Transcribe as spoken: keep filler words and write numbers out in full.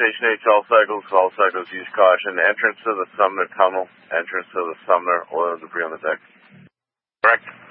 Station H, all cycles, all cycles use caution. Entrance to the Sumner Tunnel, entrance to the Sumner, oil and debris on the deck. Correct.